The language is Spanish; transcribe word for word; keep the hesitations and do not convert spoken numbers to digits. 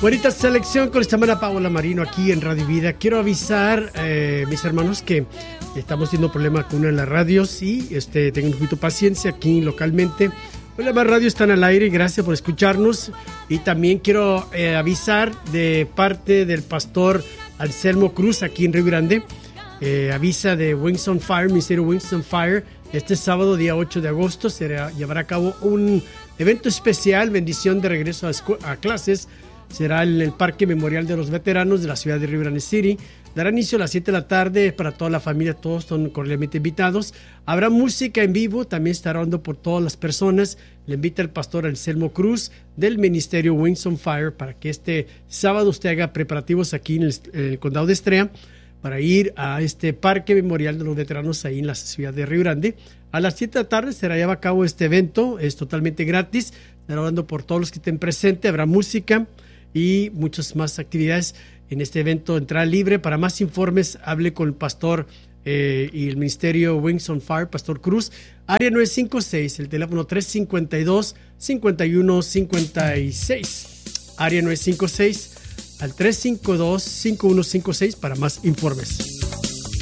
Bonita selección con esta hermana Paola Marino aquí en Radio Vida. Quiero avisar, eh, mis hermanos, que estamos teniendo problemas con una de las radios y este, tengan un poquito de paciencia aquí localmente. Pues las radios están al aire, gracias por escucharnos. Y también quiero eh, avisar de parte del pastor Anselmo Cruz aquí en Río Grande. Eh, avisa de Wings on Fire, Ministerio Wings on Fire. Este sábado, día ocho de agosto, se llevará a cabo un evento especial, bendición de regreso a, escu- a clases. Será en el Parque Memorial de los Veteranos de la ciudad de Rio Grande City. Dará inicio a las siete de la tarde para toda la familia, todos son cordialmente invitados. Habrá música en vivo, también estará orando por todas las personas. Le invita el pastor Anselmo Cruz del Ministerio Wings on Fire para que este sábado usted haga preparativos aquí en el, en el condado de Estrella para ir a este Parque Memorial de los Veteranos ahí en la ciudad de Rio Grande. A las siete de la tarde se lleva a cabo este evento, es totalmente gratis. Estará orando por todos los que estén presentes, habrá música y muchas más actividades en este evento, entrada libre. Para más informes, hable con el pastor eh, y el Ministerio Wings on Fire, Pastor Cruz, área nueve cinco seis, el teléfono tres cinco dos, cinco uno cinco seis, área nueve cinco seis al tres cinco dos, cinco uno cinco seis para más informes.